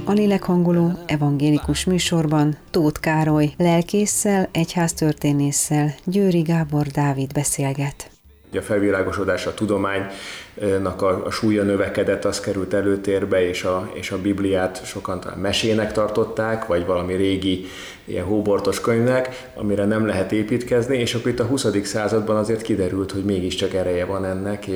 A lélekhangoló evangélikus műsorban Tóth Károly lelkésszel, egyháztörténésszel, Győri Gábor Dávid beszélget. A felvilágosodás, a tudománynak a súlya növekedett, az került előtérbe, és a Bibliát sokan talán mesének tartották, vagy valami régi ilyen hóbortos könyvnek, amire nem lehet építkezni, és akkor itt a 20. században azért kiderült, hogy mégiscsak ereje van ennek,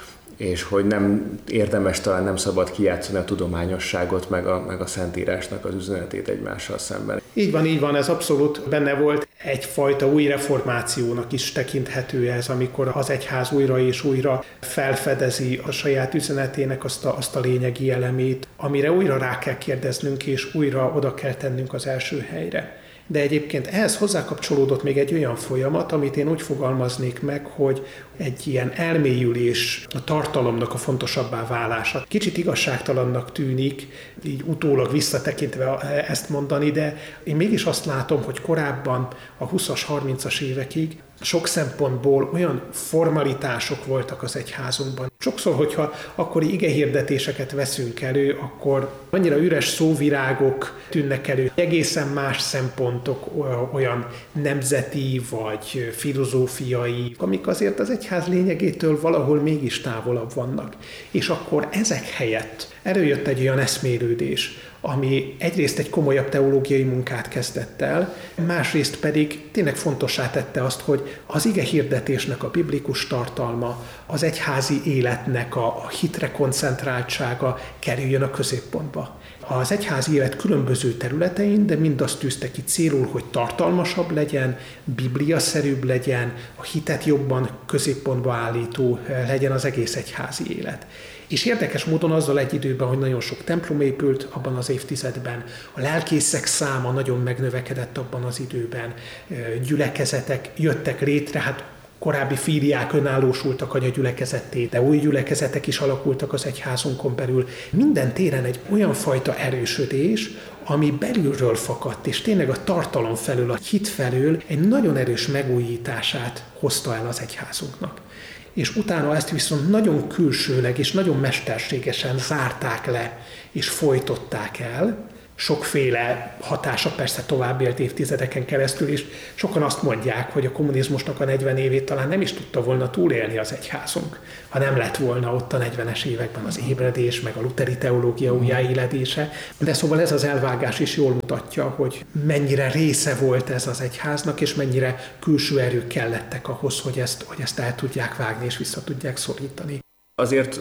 és hogy nem érdemes, talán nem szabad kijátszani a tudományosságot, meg a Szentírásnak az üzenetét egymással szemben. Így van, ez abszolút benne volt. Egyfajta új reformációnak is tekinthető ez, amikor az egyház újra és újra felfedezi a saját üzenetének azt a lényegi elemét, amire újra rá kell kérdeznünk, és újra oda kell tennünk az első helyre. De egyébként ehhez hozzákapcsolódott még egy olyan folyamat, amit én úgy fogalmaznék meg, hogy egy ilyen elmélyülés, a tartalomnak a fontosabbá válása. Kicsit igazságtalannak tűnik, így utólag visszatekintve ezt mondani, de én mégis azt látom, hogy korábban a 20-as, 30-as évekig sok szempontból olyan formalitások voltak az egyházunkban. Sokszor, hogyha akkori igehirdetéseket veszünk elő, akkor annyira üres szóvirágok tűnnek elő. Egészen más szempontok, olyan nemzeti vagy filozófiai, amik azért az egyház lényegétől valahol mégis távolabb vannak. És akkor ezek helyett előjött egy olyan eszmélődés, ami egyrészt egy komolyabb teológiai munkát kezdett el, másrészt pedig tényleg fontossá tette azt, hogy az igehirdetésnek a biblikus tartalma, az egyházi életnek a hitre koncentráltsága kerüljön a középpontba. Az egyházi élet különböző területein, de mind azt tűzte ki célul, hogy tartalmasabb legyen, bibliaszerűbb legyen, a hitet jobban középpontba állító legyen az egész egyházi élet. És érdekes módon azzal egy időben, hogy nagyon sok templom épült abban az évtizedben, a lelkészek száma nagyon megnövekedett abban az időben, gyülekezetek jöttek létre, hát korábbi fíliák önállósultak anyagyülekezetté, de új gyülekezetek is alakultak az egyházunkon belül. Minden téren egy olyan fajta erősödés, ami belülről fakadt, és tényleg a tartalom felől, a hit felől egy nagyon erős megújítását hozta el az egyházunknak. És utána ezt viszont nagyon külsőleg és nagyon mesterségesen zárták le, és folytották el. Sokféle hatása persze tovább élt évtizedeken keresztül, és sokan azt mondják, hogy a kommunizmusnak a 40 évét talán nem is tudta volna túlélni az egyházunk, ha nem lett volna ott a 40-es években az ébredés, meg a lutheri teológia újjáéledése. De szóval ez az elvágás is jól mutatja, hogy mennyire része volt ez az egyháznak, és mennyire külső erők kellettek ahhoz, hogy ezt el tudják vágni és vissza tudják szorítani. Azért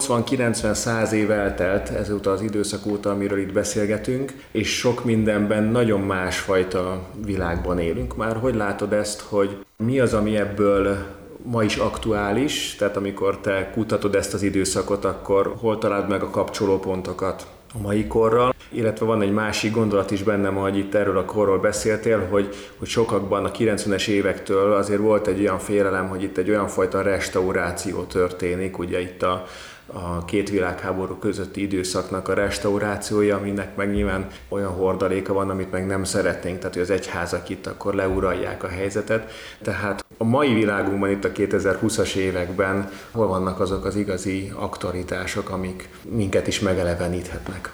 80-90-100 év eltelt ezóta az időszak óta, amiről itt beszélgetünk, és sok mindenben nagyon másfajta világban élünk már. Hogy látod ezt, hogy mi az, ami ebből ma is aktuális? Tehát amikor te kutatod ezt az időszakot, akkor hol találd meg a kapcsolópontokat a mai korral? Illetve van egy másik gondolat is bennem, hogy itt erről a korról beszéltél, hogy sokakban a 90-es évektől azért volt egy olyan félelem, hogy itt egy olyan fajta restauráció történik, ugye itt a két világháború közötti időszaknak a restaurációja, aminek meg nyilván olyan hordaléka van, amit meg nem szeretnénk, tehát hogy az egyházak itt akkor leuralják a helyzetet. Tehát a mai világunkban, itt a 2020-as években hol vannak azok az igazi aktualitások, amik minket is megeleveníthetnek?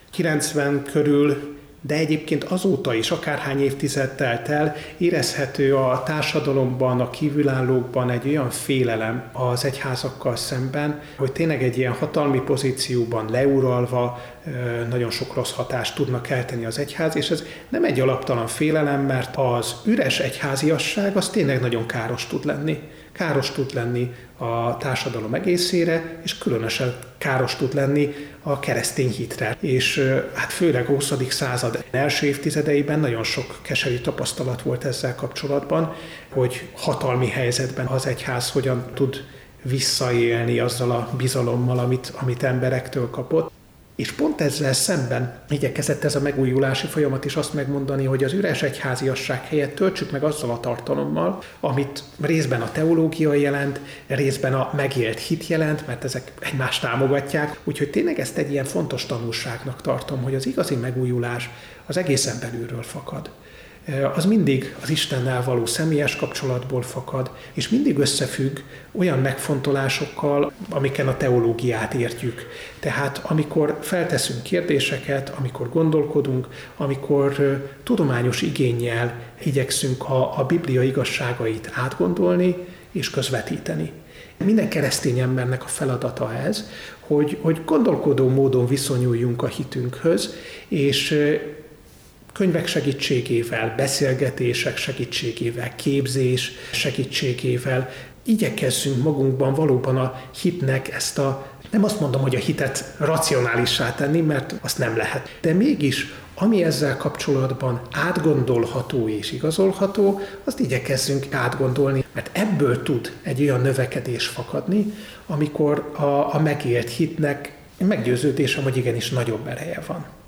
90 körül, de egyébként azóta is, akárhány évtized telt el, érezhető a társadalomban, a kívülállókban egy olyan félelem az egyházakkal szemben, hogy tényleg egy ilyen hatalmi pozícióban leuralva nagyon sok rossz hatást tudnak eltenni az egyház, és ez nem egy alaptalan félelem, mert az üres egyháziasság az tényleg nagyon káros tud lenni. Káros tud lenni a társadalom egészére, és különösen káros tud lenni a keresztény hitre. És hát főleg a 20. század első évtizedeiben nagyon sok keserű tapasztalat volt ezzel kapcsolatban, hogy hatalmi helyzetben az egyház hogyan tud visszaélni azzal a bizalommal, amit emberektől kapott. És pont ezzel szemben igyekezett ez a megújulási folyamat is azt megmondani, hogy az üres egyháziasság helyett töltsük meg azzal a tartalommal, amit részben a teológia jelent, részben a megélt hit jelent, mert ezek egymást támogatják. Úgyhogy tényleg ezt egy ilyen fontos tanulságnak tartom, hogy az igazi megújulás az egészen belülről fakad. az mindig az Istennel való személyes kapcsolatból fakad, és mindig összefügg olyan megfontolásokkal, amiken a teológiát értjük. Tehát amikor felteszünk kérdéseket, amikor gondolkodunk, amikor tudományos igénnyel igyekszünk a Biblia igazságait átgondolni és közvetíteni. Minden keresztény embernek a feladata ez, hogy gondolkodó módon viszonyuljunk a hitünkhöz, és könyvek segítségével, beszélgetések segítségével, képzés segítségével igyekezzünk magunkban valóban a hitnek ezt nem azt mondom, hogy a hitet racionálissá tenni, mert azt nem lehet. De mégis, ami ezzel kapcsolatban átgondolható és igazolható, azt igyekezzünk átgondolni, mert ebből tud egy olyan növekedés fakadni, amikor a megélt hitnek meggyőződésem, hogy igenis nagyobb ereje van.